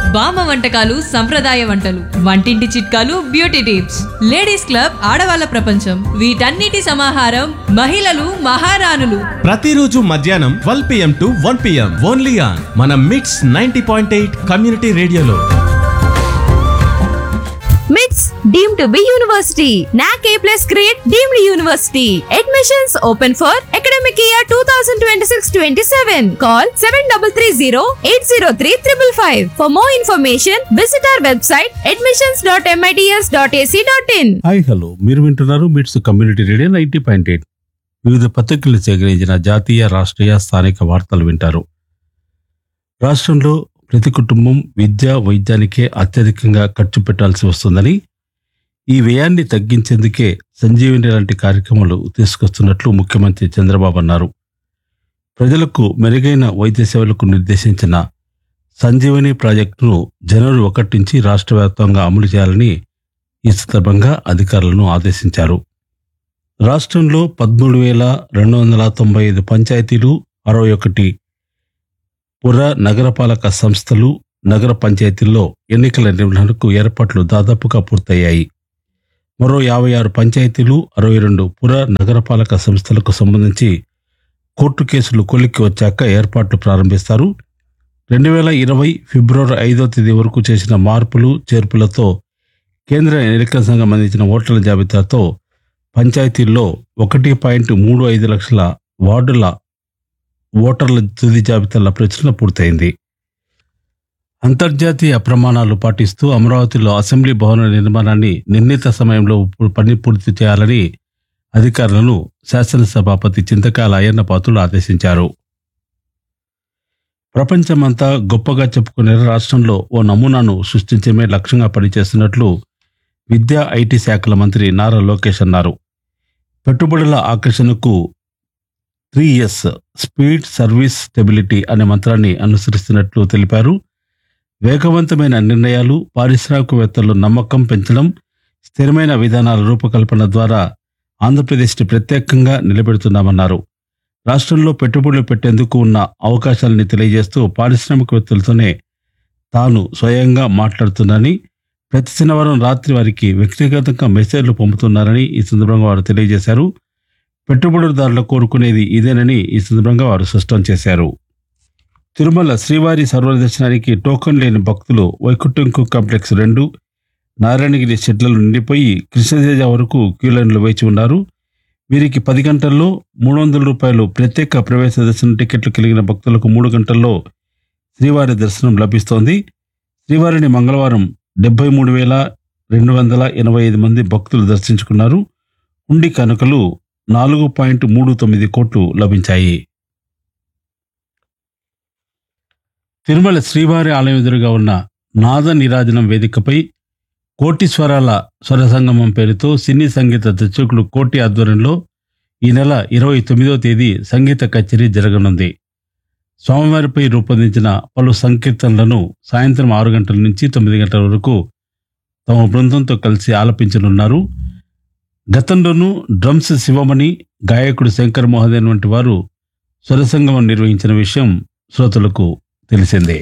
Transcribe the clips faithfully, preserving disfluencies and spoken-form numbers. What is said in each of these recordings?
బామ్మ వంటకాలు సంప్రదాయ వంటలు, వంటింటి చిట్కాలు, బ్యూటీ టిప్స్, లేడీస్ క్లబ్ ఆడవాళ్ళ ప్రపంచం, వీటన్నిటి సమాహారం మహిళలు మహారాణులు. ప్రతిరోజు మధ్యాహ్నం twelve PM to one PM only on మన మిట్స్ నైన్టీ పాయింట్ ఎయిట్ కమ్యూనిటీ రేడియోలో. మిట్స్ డీమ్డ్ టు బి యూనివర్సిటీ. నాక్ ఏ plus grade deemed university. Admissions open for academic year two thousand twenty six twenty seven. Call seven three three zero eight zero three five five. For more information visit our website admissions dot MITS dot AC dot in. Hi hello, మీరు వింటున్నారు మిట్స్ community radio ninety point eight. వివిధ పత్రికలు సేకరించిన జాతీయ, రాష్ట్రీయ, స్థానిక వార్తలు వింటారు. రాష్ట్రంలో ప్రతి కుటుంబం విద్య, వైద్యానికే అత్యధికంగా ఖర్చు పెట్టాల్సి వస్తుందని, ఈ వ్యయాన్ని తగ్గించేందుకే సంజీవని లాంటి కార్యక్రమాలు తీసుకొస్తున్నట్లు ముఖ్యమంత్రి చంద్రబాబు అన్నారు. ప్రజలకు మెరుగైన వైద్య సేవలకు నిర్దేశించిన సంజీవని ప్రాజెక్టును జనవరి ఒకటి నుంచి రాష్ట్ర వ్యాప్తంగా అమలు చేయాలని ఈ సందర్భంగా అధికారులను ఆదేశించారు. రాష్ట్రంలో పదమూడు వేల రెండు వందల తొంభై ఐదు పంచాయతీలు, అరవై ఒకటి పుర నగరపాలక సంస్థలు, నగర పంచాయతీల్లో ఎన్నికల నిర్వహణకు ఏర్పాట్లు దాదాపుగా పూర్తయ్యాయి. మరో యాభై ఆరు పంచాయతీలు, అరవై రెండు పుర నగరపాలక సంస్థలకు సంబంధించి కోర్టు కేసులు కొలిక్కి వచ్చాక ఏర్పాట్లు ప్రారంభిస్తారు. రెండు వేల ఇరవై ఫిబ్రవరి ఐదో తేదీ వరకు చేసిన మార్పులు చేర్పులతో కేంద్ర ఎన్నికల సంఘం అందించిన ఓటర్ల జాబితాతో పంచాయతీల్లో ఒకటి పాయింట్ మూడు ఐదు లక్షల వార్డుల ఓటర్ల తుది జాబితాల ప్రచురణ పూర్తయింది. అంతర్జాతీయ ప్రమాణాలు పాటిస్తూ అమరావతిలో అసెంబ్లీ భవన నిర్మాణాన్ని నిర్ణీత సమయంలో పని పూర్తి చేయాలని అధికారులను శాసనసభాపతి చింతకాయల అయ్యన్న పాత్రుడు ఆదేశించారు. ప్రపంచమంతా గొప్పగా చెప్పుకునే రాష్ట్రంలో ఓ నమూనాను సృష్టించడమే లక్ష్యంగా పనిచేస్తున్నట్లు విద్యా, ఐటీ శాఖల మంత్రి నారా లోకేష్ అన్నారు. పెట్టుబడుల ఆకర్షణకు three yes speed, service, stability అనే మంత్రాన్ని అనుసరిస్తున్నట్లు తెలిపారు. వేగవంతమైన నిర్ణయాలు, పారిశ్రామికవేత్తల్లో నమ్మకం పెంచడం, స్థిరమైన విధానాల రూపకల్పన ద్వారా ఆంధ్రప్రదేశ్ని ప్రత్యేకంగా నిలబెడుతున్నామన్నారు. రాష్ట్రంలో పెట్టుబడులు పెట్టేందుకు ఉన్న అవకాశాలని తెలియజేస్తూ పారిశ్రామికవేత్తలతోనే తాను స్వయంగా మాట్లాడుతున్నానని, ప్రతి శనివారం రాత్రి వారికి వ్యక్తిగతంగా మెసేజ్లు పంపుతున్నారని ఈ సందర్భంగా వారు తెలియజేశారు. పెట్టుబడిదారులు కోరుకునేది ఇదేనని ఈ సందర్భంగా వారు స్పష్టం చేశారు. తిరుమల శ్రీవారి సర్వదర్శనానికి టోకన్ లేని భక్తులు వైకుంఠం కాంప్లెక్స్ రెండు, నారాయణగిరి షెడ్లలో నిండిపోయి కృష్ణతేజ వరకు క్యూలైన్లు వేచి ఉన్నారు. వీరికి పది గంటల్లో మూడు వందల రూపాయలు ప్రత్యేక ప్రవేశ దర్శనం టికెట్లు కలిగిన భక్తులకు మూడు గంటల్లో శ్రీవారి దర్శనం లభిస్తోంది. శ్రీవారిని మంగళవారం డెబ్బై మూడు వేల రెండు వందల ఎనభై ఐదు మంది భక్తులు దర్శించుకున్నారు. హుండీ కానుకలు నాలుగు పాయింట్ మూడు తొమ్మిది కోట్లు లభించాయి. తిరుమల శ్రీవారి ఆలయం ఎదురుగా ఉన్న నాద నిరాజనం వేదికపై కోటి స్వరాల స్వర సంగమం పేరుతో సినీ సంగీత దర్శకుడు కోటి ఆధ్వర్యంలో ఈ నెల ఇరవై తొమ్మిదవ తేదీ సంగీత కచేరీ జరగనుంది. స్వామివారిపై రూపొందించిన పలు సంకీర్తనలను సాయంత్రం ఆరు గంటల నుంచి తొమ్మిది గంటల వరకు తమ బృందంతో కలిసి ఆలపించనున్నారు. గతంలోనూ డ్రమ్స్ శివమణి, గాయకుడు శంకర్ మోహదేన్ వంటి వారు స్వరసంగమం నిర్వహించిన విషయం శ్రోతలకు తెలిసిందే.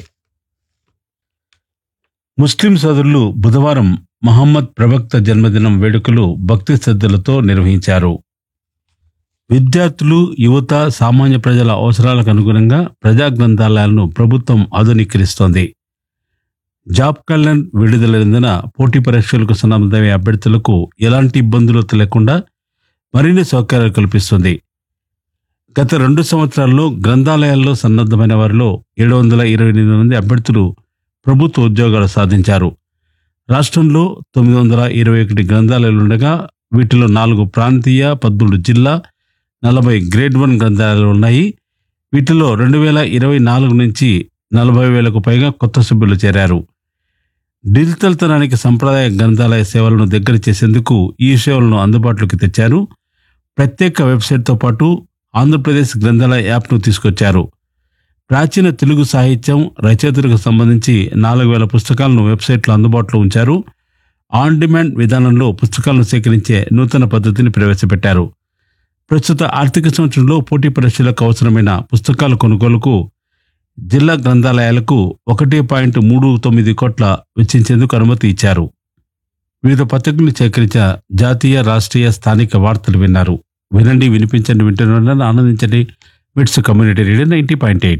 ముస్లిం సోదరులు బుధవారం మహమ్మద్ ప్రవక్త జన్మదినం వేడుకలు భక్తి శ్రద్ధలతో నిర్వహించారు. విద్యార్థులు, యువత, సామాన్య ప్రజల అవసరాలకు అనుగుణంగా ప్రజా గ్రంథాలయాలను ప్రభుత్వం ఆధునీకరిస్తోంది. జాబ్ క్యాలెండర్ విడుదలైనందున పోటీ పరీక్షలకు సంబంధమయ్యే అభ్యర్థులకు ఎలాంటి ఇబ్బందులు లేకుండా మరిన్ని సౌకర్యాలు కల్పిస్తుంది. గత రెండు సంవత్సరాల్లో గ్రంథాలయాల్లో సన్నద్ధమైన వారిలో ఏడు వందల ఇరవై ఎనిమిది మంది అభ్యర్థులు ప్రభుత్వ ఉద్యోగాలు సాధించారు. రాష్ట్రంలో తొమ్మిది వందల ఇరవై ఒకటి గ్రంథాలయాలుండగా వీటిలో నాలుగు ప్రాంతీయ, పద్మూడు జిల్లా, నలభై గ్రేడ్ వన్ గ్రంథాలయాలు ఉన్నాయి. వీటిలో రెండు వేల ఇరవై నాలుగు నుంచి నలభై వేలకు పైగా కొత్త సభ్యులు చేరారు. డిజిటల్ తరానికి సంప్రదాయ గ్రంథాలయ సేవలను దగ్గర చేసేందుకు ఈ సేవలను అందుబాటులోకి తెచ్చారు. ప్రత్యేక వెబ్సైట్తో పాటు ఆంధ్రప్రదేశ్ గ్రంథాలయ యాప్ను తీసుకొచ్చారు. ప్రాచీన తెలుగు సాహిత్యం, రచయితలకు సంబంధించి నాలుగు వేల పుస్తకాలను వెబ్సైట్లో అందుబాటులో ఉంచారు. ఆన్ డిమాండ్ విధానంలో పుస్తకాలను సేకరించే నూతన పద్ధతిని ప్రవేశపెట్టారు. ప్రస్తుత ఆర్థిక సంవత్సరంలో పోటీ పరీక్షలకు అవసరమైన పుస్తకాల కొనుగోలుకు జిల్లా గ్రంథాలయాలకు ఒకటి పాయింట్ మూడు తొమ్మిది కోట్ల వెచ్చించేందుకు అనుమతి ఇచ్చారు. వివిధ పత్రికలు సేకరించిన జాతీయ, రాష్ట్రీయ, స్థానిక వార్తలు విన్నారు. వినండి, వినిపించండి, వింటున్న ఆనందించండి. మిట్స్ community radio ninety point eight.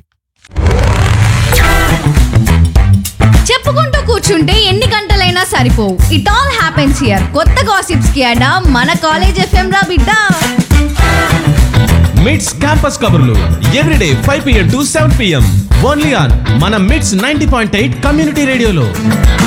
చెప్పుకుంటూ కూర్చుంటే ఎన్ని గంటలైనా సరిపోవు. It all happens here. కొత్త గాసిప్స్ కి అడా మన కాలేజ్ ఎఫ్ఎం రా బిడ్డ. మిట్స్ క్యాంపస్ కబుర్లు everyday five PM to seven PM only on మన మిట్స్ నైంటీ పాయింట్ ఎయిట్ కమ్యూనిటీ రేడియోలో.